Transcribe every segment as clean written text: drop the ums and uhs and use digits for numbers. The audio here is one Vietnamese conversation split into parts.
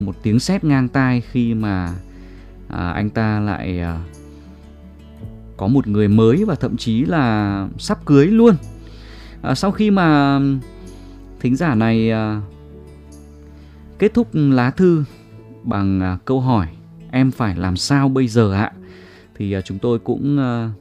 một tiếng sét ngang tai khi mà anh ta lại có một người mới và thậm chí là sắp cưới luôn. Sau khi mà thính giả này kết thúc lá thư bằng câu hỏi em phải làm sao bây giờ ạ, thì chúng tôi cũng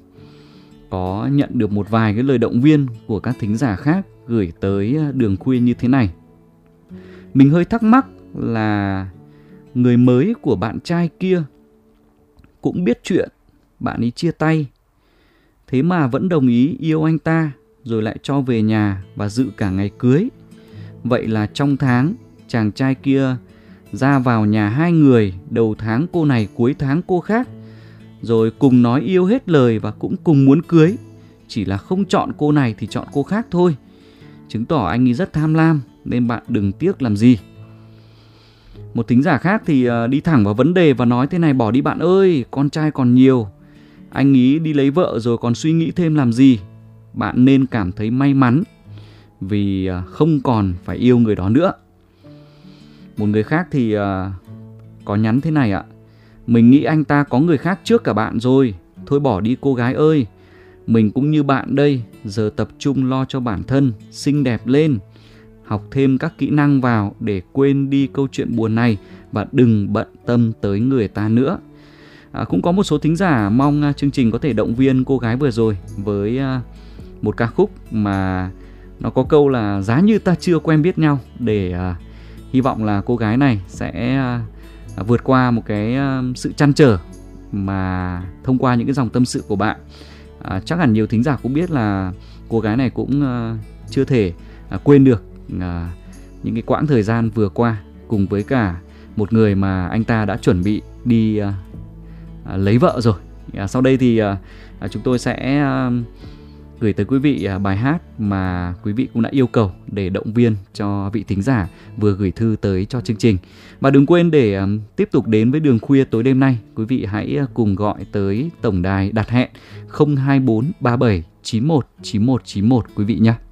có nhận được một vài cái lời động viên của các thính giả khác gửi tới Đường Khuya như thế này. Mình hơi thắc mắc là người mới của bạn trai kia cũng biết chuyện bạn ấy chia tay, thế mà vẫn đồng ý yêu anh ta, rồi lại cho về nhà và dự cả ngày cưới. Vậy là trong tháng chàng trai kia ra vào nhà hai người, đầu tháng cô này cuối tháng cô khác, rồi cùng nói yêu hết lời và cũng cùng muốn cưới, chỉ là không chọn cô này thì chọn cô khác thôi. Chứng tỏ anh ấy rất tham lam, nên bạn đừng tiếc làm gì. Một thính giả khác thì đi thẳng vào vấn đề và nói thế này: bỏ đi bạn ơi, con trai còn nhiều, anh ý đi lấy vợ rồi còn suy nghĩ thêm làm gì. Bạn nên cảm thấy may mắn vì không còn phải yêu người đó nữa. Một người khác thì có nhắn thế này ạ: mình nghĩ anh ta có người khác trước cả bạn rồi, thôi bỏ đi cô gái ơi. Mình cũng như bạn đây, giờ tập trung lo cho bản thân, xinh đẹp lên, học thêm các kỹ năng vào để quên đi câu chuyện buồn này và đừng bận tâm tới người ta nữa. Cũng có một số thính giả mong chương trình có thể động viên cô gái vừa rồi với một ca khúc mà nó có câu là giá như ta chưa quen biết nhau, để hy vọng là cô gái này sẽ vượt qua một cái sự trăn trở mà thông qua những cái dòng tâm sự của bạn. Chắc hẳn nhiều thính giả cũng biết là cô gái này cũng chưa thể quên được những cái quãng thời gian vừa qua cùng với cả một người mà anh ta đã chuẩn bị đi lấy vợ rồi. Sau đây thì chúng tôi sẽ gửi tới quý vị bài hát mà quý vị cũng đã yêu cầu để động viên cho vị thính giả vừa gửi thư tới cho chương trình. Và đừng quên để tiếp tục đến với Đường Khuya tối đêm nay, quý vị hãy cùng gọi tới tổng đài đặt hẹn 024 37 91 91 91 quý vị nhé.